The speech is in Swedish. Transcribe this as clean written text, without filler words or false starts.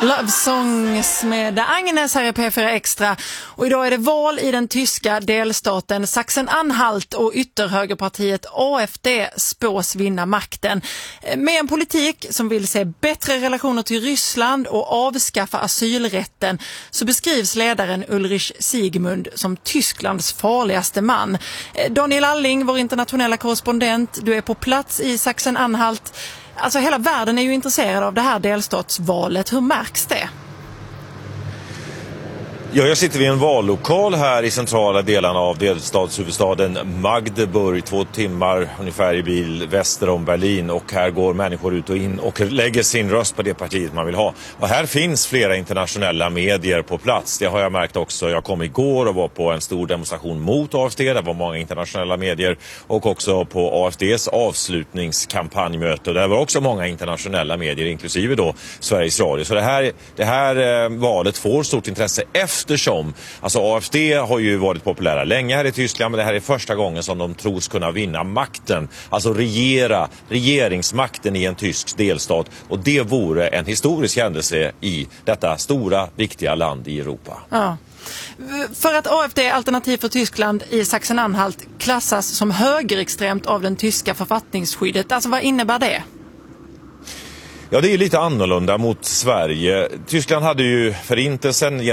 Love Songs med Agnes här i P4 Extra. Och idag är det val i den tyska delstaten Sachsen-Anhalt och ytterhögerpartiet AfD spås vinna makten. Med en politik som vill se bättre relationer till Ryssland och avskaffa asylrätten så beskrivs ledaren Ulrich Siegmund som Tysklands farligaste man. Daniel Alling, vår internationella korrespondent, du är på plats i Sachsen-Anhalt. Alltså hela världen är ju intresserad av det här delstatsvalet. Hur märks det? Ja, jag sitter vid en vallokal här i centrala delarna av delstatshuvudstaden Magdeburg, 2 timmar ungefär i bil väster om Berlin, och här går människor ut och in och lägger sin röst på det partiet man vill ha. Och här finns flera internationella medier på plats. Det har jag märkt också. Jag kom igår och var på en stor demonstration mot AfD. Det var många internationella medier, och också på AfDs avslutningskampanjmöte. Där var också många internationella medier, inklusive då Sveriges Radio. Så det här valet får stort intresse eftersom, alltså AfD har ju varit populära länge här i Tyskland, men det här är första gången som de tros kunna vinna makten, alltså regeringsmakten i en tysk delstat, och det vore en historisk händelse i detta stora, viktiga land i Europa. Ja. För att AfD, Alternativ för Tyskland, i Sachsen-Anhalt klassas som högerextremt av den tyska författningsskyddet, alltså vad innebär det? Ja, det är lite annorlunda mot Sverige. Tyskland hade ju förintelsen